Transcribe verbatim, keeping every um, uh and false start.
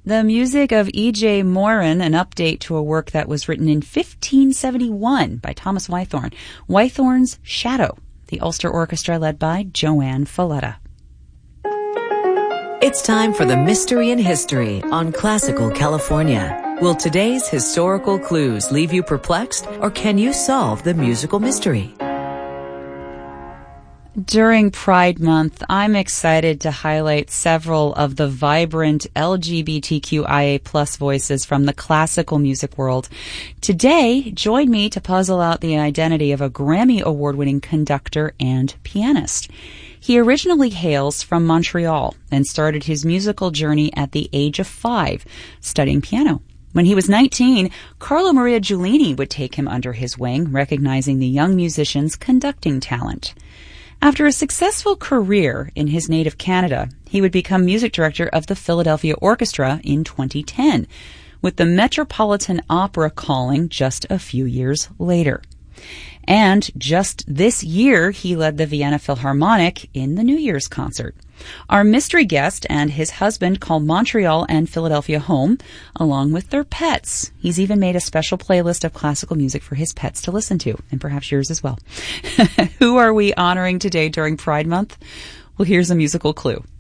The music of E J. Moran, an update to a work that was written in fifteen seventy-one by Thomas Wythorne. Wythorne's Shadow, the Ulster Orchestra led by Joanne Falletta. It's time for the Mystery in History on Classical California. Will today's historical clues leave you perplexed, or can you solve the musical mystery? During Pride Month, I'm excited to highlight several of the vibrant L G B T Q I A plus voices from the classical music world. Today, join me to puzzle out the identity of a Grammy Award-winning conductor and pianist. He originally hails from Montreal and started his musical journey at the age of five, studying piano. When he was nineteen, Carlo Maria Giulini would take him under his wing, recognizing the young musician's conducting talent. After a successful career in his native Canada, he would become music director of the Philadelphia Orchestra in twenty ten, with the Metropolitan Opera calling just a few years later. And just this year, he led the Vienna Philharmonic in the New Year's concert. Our mystery guest and his husband call Montreal and Philadelphia home, along with their pets. He's even made a special playlist of classical music for his pets to listen to, and perhaps yours as well. Who are we honoring today during Pride Month? Well, here's a musical clue.